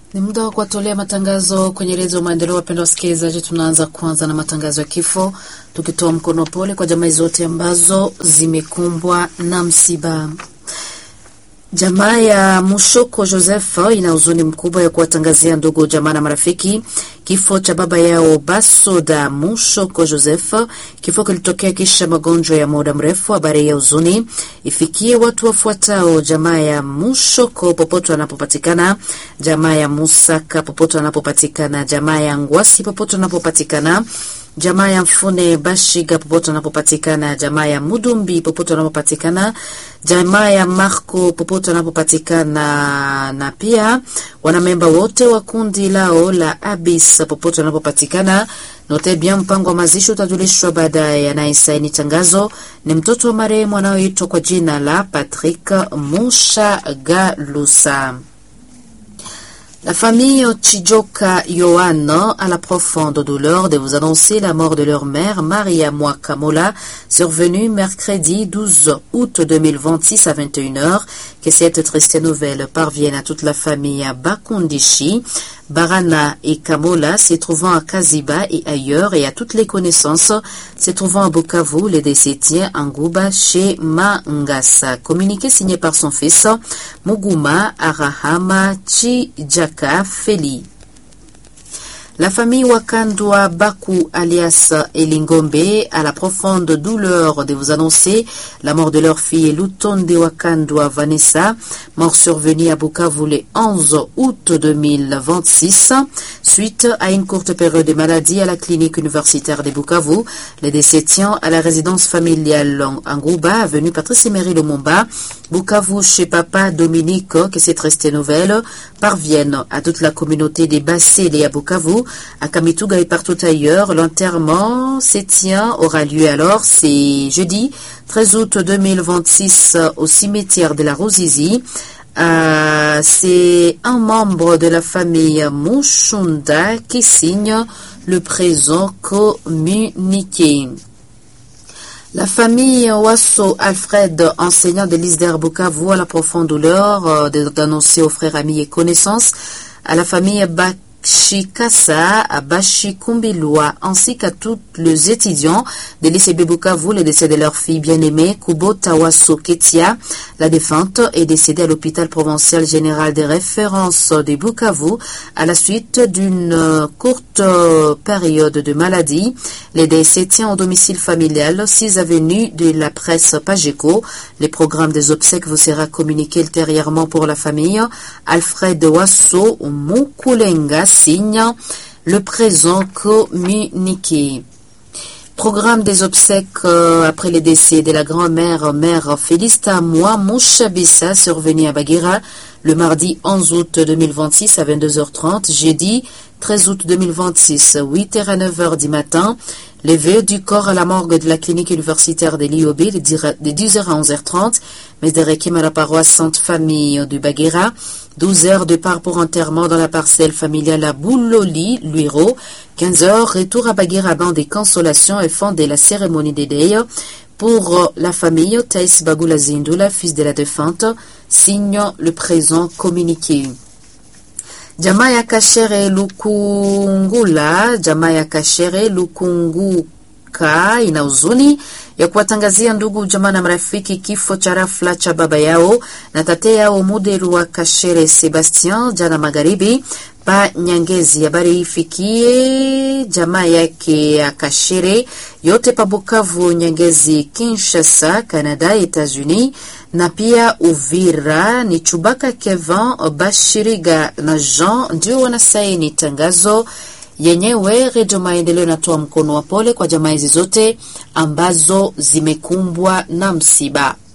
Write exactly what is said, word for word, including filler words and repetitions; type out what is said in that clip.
Ni muda wa kuwatolea matangazo kwenye redio Maendeleo. Wapendwa wasikilizaji, tunaanza kwanza na matangazo ya kifo, tukitoa mkono pole kwa jamii zote ambazo zimekumbwa na msiba. Jamaa ya Mushoko Joseph ina huzuni mkubwa ya kuwatangazia ndugu jamaa na marafiki kifo cha baba yao Basoda Mushoko Joseph. Kifo kilitokea kisha magonjwa ya muda mrefu. Habari ya huzuni ifikie watu wafuatao: jamaa ya Mushoko popote wanapopatikana, jamaa ya Musaka popote wanapopatikana, jamaa ya Ngwasi popote wanapopatikana, jamaa ya Mfune Bashiga popote wanapopatikana, jamaa ya Mudumbi popote wanapopatikana, jamaa ya Marco popote wanapopatikana, na pia wanamemba wote wa kundi lao la Abis popote wanapopatikana. Note bien, mpango wa mazishi utajulishwa baadaye. Anayesaini tangazo ni mtoto wa marehemu anayeitwa kwa jina la Patrick Mushagalusa. La famille Chijoka Yohano a la profonde douleur de vous annoncer la mort de leur mère, Maria Mwakamola, survenue mercredi douze août deux mille vingt-six à vingt et une heures. Que cette triste nouvelle parvienne à toute la famille à Bakundishi, Barana et Kamola, se trouvant à Kaziba et ailleurs, et à toutes les connaissances se trouvant à Bukavu, les décédés en Gouba chez Mangasa. Communiqué signé par son fils Muguma Arahama Chijaka Feli. La famille Wakandwa Baku alias Elingombe a la profonde douleur de vous annoncer la mort de leur fille Lutonde Wakandwa Vanessa, mort survenue à Bukavu le onze août deux mille vingt-six, suite à une courte période de maladie à la clinique universitaire de Bukavu. Les décès tient à la résidence familiale en Gouba, avenue Patrice Emery Lumumba, Bukavu, chez Papa Dominique. Que cette triste nouvelle parvienne à toute la communauté des Bassés et à Bukavu, à Kamituga et partout ailleurs. L'enterrement se tient, aura lieu alors, c'est jeudi treize août deux mille vingt-six au cimetière de la Rosizi. Euh, c'est un membre de la famille Mushunda qui signe le présent communiqué. La famille Wasso Alfred, enseignant de l'I S D R Bukavu, a la profonde douleur euh, d'annoncer aux frères, amis et connaissances, à la famille Bak Chikasa, à Bachikumbilwa, ainsi qu'à tous les étudiants de l'I C B Bukavu, le décès de leur fille bien-aimée, Kubo Tawaso Ketia. La défunte est décédée à l'hôpital provincial général des références de Bukavu à la suite d'une courte période de maladie. Les décès tient au domicile familial, six avenue de la presse Pageco. Les programmes des obsèques vous sera communiqué ultérieurement pour la famille. Alfred Wasso Mukulenga signe le présent communiqué. Programme des obsèques euh, après les décès de la grand-mère mère Félista Moua Mouchabissa, survenue à Baguera le mardi onze août deux mille vingt-six à vingt-deux heures trente, jeudi treize août deux mille vingt-six, huit heures à neuf heures du matin. Levé du corps à la morgue de la clinique universitaire de l'I O B de dix heures à onze heures trente, mais de Requiem à la paroisse Sainte Famille du Baguera. douze heures départ pour enterrement dans la parcelle familiale à Bouloli, Luiro. quinze heures retour à Baguera, banc des consolations et fin de la cérémonie des deuils. Pour la famille, Taïs Bagoula Zindula, fils de la défunte, signe le présent communiqué. Jamaa ya Kashere Lukungula, jamaa ya Kashere Lukunguka ina huzuni ya kuwatangazia ndugu jamaa na marafiki kifo cha rafla cha baba yao na tate yao Muderu wa Kashere Sebastien jana magharibi pa Nyangezi. Habari ifikie jamaa yake ya Kashere yote pa Bukavu, Nyangezi, Kinshasa, Canada, Etats-Unis na pia Uvira. Ni Chubaka Kevin, Bashiriga na Jean ndio wanasaini tangazo yenyewe. Redio Maendeleo natoa mkono wa pole kwa jamaa hizi zote ambazo zimekumbwa na msiba.